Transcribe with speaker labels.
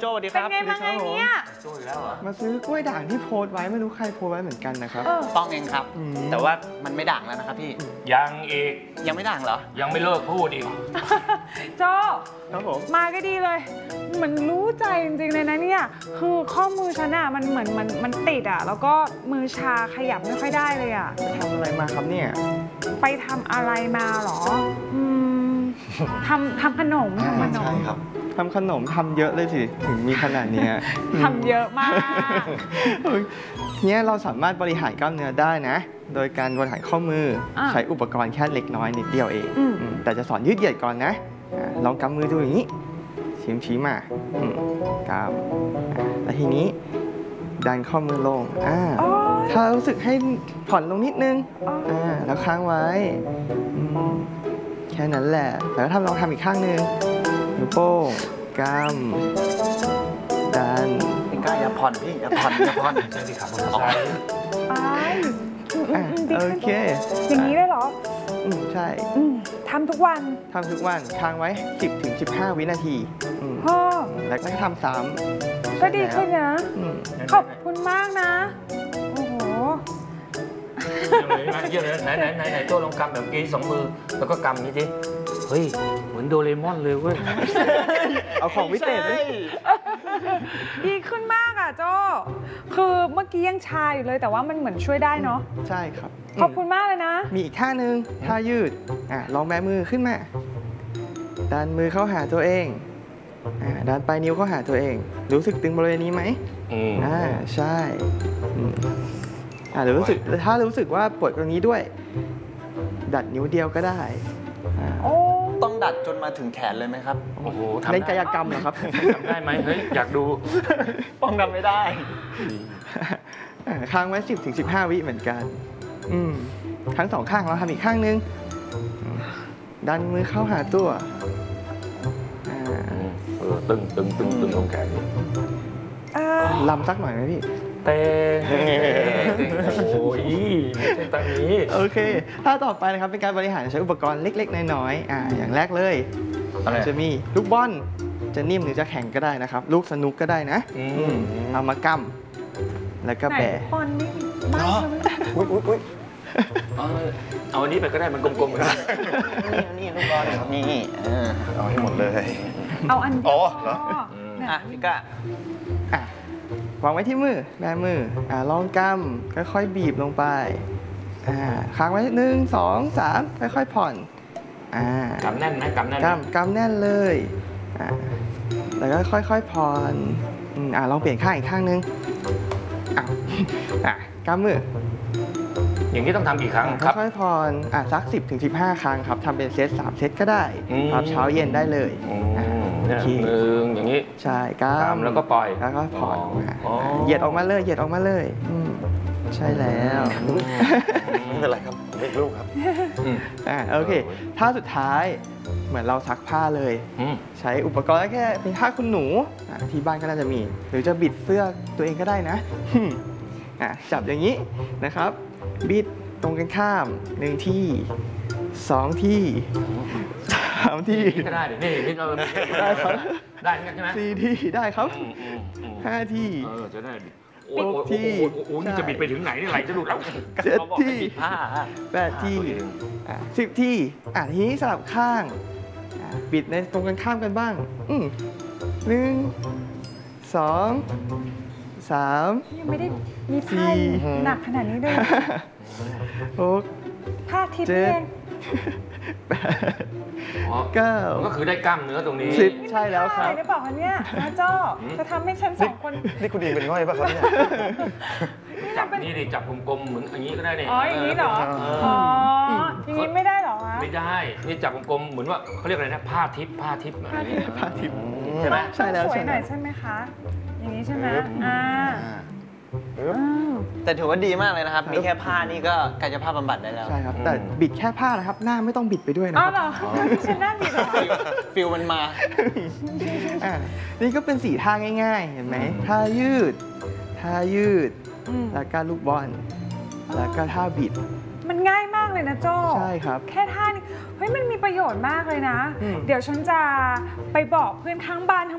Speaker 1: โจสวัสดีครับ
Speaker 2: เป็นไงมาไงเนี่ย
Speaker 3: โจ้อีกแล้วเหรอ
Speaker 4: มาซื้อกล้วยด่างที่โพสต์ไว้ไม่รู้ใครโพสต์ไว้เหมือนกันนะครับ
Speaker 1: ต้องเองครับ แต่ว่ามันไม่ด่างแล้วนะครับพี่
Speaker 3: ยังอีก
Speaker 1: ยังไม่ด่างเหรอ
Speaker 3: ยังไม่เลิกพูดอีก
Speaker 2: โจ
Speaker 4: ครับผม
Speaker 2: มาก็ดีเลยเหมือนรู้ใจจริงๆเลยนะเนี่ยคือข้อมือฉันอะมันเหมือนมันติดอะแล้วก็มือชาขยับไม่ค่อยได้เลยอะ
Speaker 4: ทำอะไรมาครับเนี่ย
Speaker 2: ไปทำอะไรมาหรอทำขนม
Speaker 4: ใช่ครับทำขนมทำเยอะเลยสิถึงมีขนาดเนี้ย
Speaker 2: ทำเยอะมาก
Speaker 4: เนี่ยเราสามารถบริหารกล้ามเนื้อได้นะ โดยการบริหารข้อมือใช้อุปกรณ์แค่เล็กน้อยนิดเดียวเองแต่จะสอนยืดเหยียดก่อนนะลองกำมือดูอย่างนี้ชี้มากำแล้วทีนี้ดันข้อมือลงถ้ารู้สึกให้ผ่อนลงนิดนึงแล้วค้างไว้แค่นั้นแหละแล้วลองทำอีกข้างหนึ่งนิ้วโป้งกำดัน
Speaker 1: พี่ก้าอย่าผ่อนพี่อย่าผ่อนอย่าผ่อน
Speaker 3: ใช่สิครับผมใช่
Speaker 2: ดี
Speaker 4: โอ
Speaker 2: ขึ้น
Speaker 4: เค
Speaker 2: อย่างนี้เลยเหรอ
Speaker 4: ใช่
Speaker 2: ทำทุกวัน
Speaker 4: ทำทุกวันค้างไว้ 10-15 วินาทีแล้วก็ทำซ้ำ
Speaker 2: ก็ดีขึ้นนะ ขอบคุณมากนะ โอ้โห
Speaker 3: เยี่ยมเลยไหนโจ้ลองกำแบบกี้2 มือแล้วก็กำนี้สิเฮ้ยเหมือนโดเรมอนเลยเว้ย
Speaker 4: เอาของวิเศษเลย
Speaker 2: ดีขึ้นมากอ่ะโจคือเมื่อกี้ยังชาอยู่เลยแต่ว่ามันเหมือนช่วยได้เนาะ
Speaker 4: ใช่ครับ
Speaker 2: ขอบคุณมากเลยนะ
Speaker 4: มีอีกท่าหนึ่งท่ายืดลองแบมือขึ้นมาดันมือเข้าหาตัวเองดันปลายนิ้วเข้าหาตัวเองรู้สึกตึงบริเวณนี้ไหมใช่หรือรู้สึกถ้ารู้สึกว่าปวดตรงนี้ด้วย ดัดนิ้วเดียวก็ได้
Speaker 1: ต้องดัดจนมาถึงแขนเลยไหมครับ
Speaker 3: โอ้โหทำ
Speaker 4: เล่นกายกรรมเหรอครับ
Speaker 3: ทำได้ไหมเฮ้ยอยากดู
Speaker 1: ป้องกันไม่ได้
Speaker 4: ค้างไว้ 10-15 วิเหมือนกันทั้งสองข้างเราทำอีกข้างนึงดันมือเข้าหาตัว
Speaker 3: ตึงตรงแขนนี่
Speaker 4: ลำสักหน่อยไหมพี่
Speaker 3: เต้โอ้ยไม่ใช่ตอนนี้
Speaker 4: โอเคถ้าต่อไปนะครับเป็นการบริหารใช้อุปกรณ์เล็กๆน้อยๆอย่างแรกเลยจะมีลูกบอลจะนิ่มหรือจะแข็งก็ได้นะครับลูกสนุกก็ได้นะเอามากำแล้วก็แบะ
Speaker 2: ปอนนี่บ้านเธอไม่
Speaker 1: อุ้ย
Speaker 3: เอาอันนี้ไปก็ได้มันกลมๆเลย
Speaker 1: นี่ลูกบอลนี่เอาให้หมดเลย
Speaker 2: เอาอัน
Speaker 1: อ๋อเหรอ พี่ก้าว
Speaker 4: างไว้ที่มือแบมือลองกำค่อยๆบีบลงไปค้างไว้1 2 3ค่อยๆผ่อน
Speaker 3: กำแน่นไหมกำแน่น
Speaker 4: กำแน่นเลยแล้วก็ค่อยๆผ่อนลองเปลี่ยนข้างอีกข้างนึงกำมือ
Speaker 3: อย่างนี้ต้องทำกี่ครั้งครับ
Speaker 4: ค่อยๆผ่อนสัก 10-15 ครั้งครับทำเป็นเซต3 เซตก็ได้ครับเช้าเย็นได้เลย
Speaker 3: อย่างนี้
Speaker 4: ใช่กำ
Speaker 3: แล้วก็ปล่อย
Speaker 4: แล้วก็ผ่อนเหยียดออกมาเลยเหยียดออกมาเลยใช่แล้ว
Speaker 1: ไม่เป็นไรครับเด็กลูกครับ
Speaker 4: โอเคท่าสุดท้ายเหมือนเราซักผ้าเลยใช้อุปกรณ์แค่เป็นผ้าคุณหนูที่บ้านก็น่าจะมีหรือจะบิดเสื้อตัวเองก็ได้นะจับอย่างนี้นะครับบิดตรงกันข้าม1 ที่2 ที่3 ที่
Speaker 3: ก็ได้นี่เรา
Speaker 4: ได้ครับ
Speaker 3: ได้ใช่ไหม
Speaker 4: 4 ที่ได้ครับ5 ที่
Speaker 3: จะได้
Speaker 4: 6 ที่
Speaker 3: โอ้นี่จะบิดไปถึงไหนนี่ไหลจะหลุดแล้ว
Speaker 4: 7 ที่8 ที่10 ที่ทีนี้สลับข้างบิดในตรงกันข้ามกันบ้าง1 2 3
Speaker 2: ยังไม่ได้มีผ้าหนักขนาดนี้เลย
Speaker 4: 6
Speaker 2: ผ้าทิพย์เอง
Speaker 4: 9
Speaker 3: ก็คือได้กล้ามเนื้อตรงนี้
Speaker 4: 10ใช่แล้วครับ
Speaker 2: ได้บอกเนี่ยนะโจ้จะทำให้ฉัน2 คน
Speaker 1: นี่คุณดีเป็นง่อยป่ะครับเนี่ย
Speaker 3: จับนี่ดิจับกลมๆเหมือนอย่างนี้ก็ได้เนี่ย
Speaker 2: อย่างนี้เหรออย่างนี้ไม่ได้หรอคะ
Speaker 3: ไม่ได้นี่จับกลมๆเหมือนว่าเขาเรียกอะไรนะผ้าทิพย์อะไรนี้
Speaker 4: ผ้าทิพย์
Speaker 3: ใช่ไหม
Speaker 4: ใช่แล้ว
Speaker 2: สวยหน่อยใช่ไหมคะอย่างนี้ใช่ไหม
Speaker 1: แต่ถือว่าดีมากเลยนะครับมีแค่ผ้านี่ก็กายภาพบำบัดได้แล้ว
Speaker 4: ใช่ครับแต่บิดแค่ผ้านะครับหน้าไม่ต้องบิดไปด้วยนะครับ
Speaker 2: อ๋อเหรอฉันหน้าบิดเหรอ
Speaker 1: ฟิลมันมา
Speaker 4: นี่ก็เป็น4 ท่าง่ายๆเห็นไหมท่ายืดแล้วก็ลูกบอลแล้วก็ท่าบิด
Speaker 2: มันง่ายมากเลยนะโจ้
Speaker 4: ใช่ครับ
Speaker 2: แค่ท่านี้เฮ้ยมันมีประโยชน์มากเลยนะเดี๋ยวฉันจะไปบอกเพื่อนข้างบ้าน